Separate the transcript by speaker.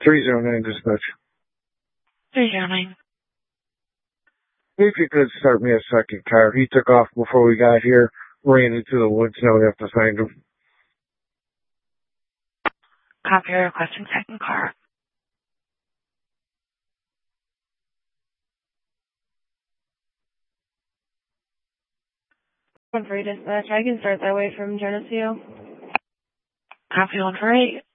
Speaker 1: 309 dispatch.
Speaker 2: 309.
Speaker 1: If you could start me a second car. He took off before we got here, ran into the woods, now we have to find him.
Speaker 2: Copy, requesting second car.
Speaker 3: 1-3 dispatch. I can start that way from Geneseo.
Speaker 2: Copy 148.